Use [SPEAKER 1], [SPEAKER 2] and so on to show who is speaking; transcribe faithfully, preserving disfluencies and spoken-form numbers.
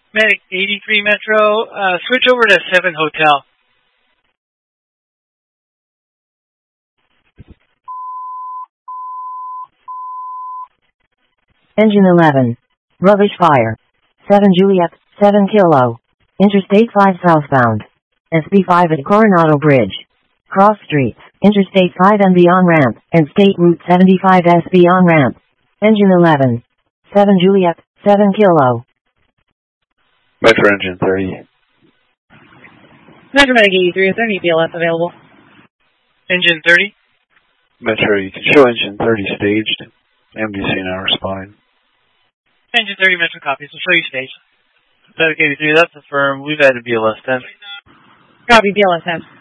[SPEAKER 1] Medic eighty-three Metro, uh, switch over to seven Hotel.
[SPEAKER 2] Engine eleven. Rubbish fire. seven Juliet, seven Kilo. Interstate five southbound. S B five at Coronado Bridge. Cross streets, Interstate five and beyond ramp, and State Route seventy-five S beyond ramp. Engine eleven. seven Juliet, seven Kilo.
[SPEAKER 3] Metro Engine thirty.
[SPEAKER 4] Metro Medic eighty-three, is there any B L S available?
[SPEAKER 1] Engine thirty.
[SPEAKER 3] Metro, you can show Engine thirty staged. M D C now responding.
[SPEAKER 1] Engine thirty Metro copies. We'll show you stage. Medic eighty-three, that's affirmed. We've added B L S ten.
[SPEAKER 4] Copy, B L S ten.